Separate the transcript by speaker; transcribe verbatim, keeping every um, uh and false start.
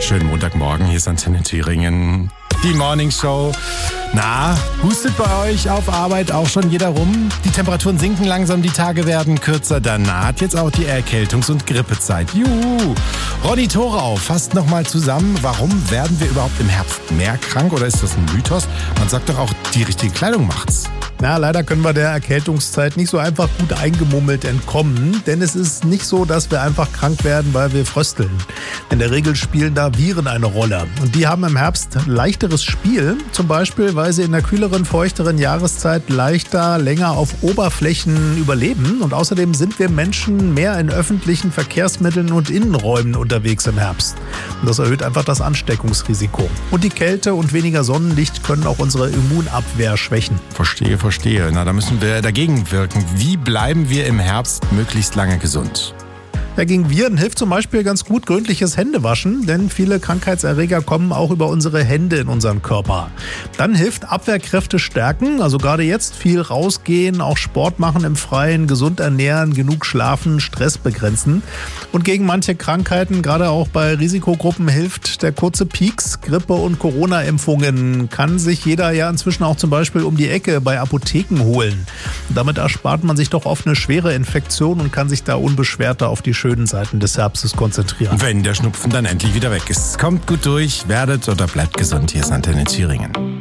Speaker 1: Schönen Montagmorgen, hier ist Antenne Thüringen. Die Morning Show. Na, hustet bei euch auf Arbeit auch schon jeder rum? Die Temperaturen sinken langsam, die Tage werden kürzer. Dann naht jetzt auch die Erkältungs- und Grippezeit. Juhu! Ronny Thorau fasst nochmal zusammen, warum werden wir überhaupt im Herbst mehr krank? Oder ist das ein Mythos? Man sagt doch auch, die richtige Kleidung macht's.
Speaker 2: Na, leider können wir der Erkältungszeit nicht so einfach gut eingemummelt entkommen, denn es ist nicht so, dass wir einfach krank werden, weil wir frösteln. In der Regel spielen da Viren eine Rolle und die haben im Herbst leichteres Spiel, zum Beispiel, weil sie in der kühleren, feuchteren Jahreszeit leichter, länger auf Oberflächen überleben und außerdem sind wir Menschen mehr in öffentlichen Verkehrsmitteln und Innenräumen unterwegs im Herbst. Und das erhöht einfach das Ansteckungsrisiko. Und die Kälte und weniger Sonnenlicht können auch unsere Immunabwehr schwächen.
Speaker 1: Verstehe, verstehe. Na, da müssen wir dagegen wirken. Wie bleiben wir im Herbst möglichst lange gesund?
Speaker 2: Ja, gegen Viren hilft zum Beispiel ganz gut gründliches Händewaschen, denn viele Krankheitserreger kommen auch über unsere Hände in unseren Körper. Dann hilft Abwehrkräfte stärken, also gerade jetzt viel rausgehen, auch Sport machen im Freien, gesund ernähren, genug schlafen, Stress begrenzen. Und gegen manche Krankheiten, gerade auch bei Risikogruppen, hilft der kurze Pieks. Grippe- und Corona-Impfungen kann sich jeder ja inzwischen auch zum Beispiel um die Ecke bei Apotheken holen. Damit erspart man sich doch oft eine schwere Infektion und kann sich da unbeschwerter auf die schönen Seiten des Herbstes konzentrieren.
Speaker 1: Wenn der Schnupfen dann endlich wieder weg ist. Kommt gut durch, werdet oder bleibt gesund. Hier ist Antenne Thüringen.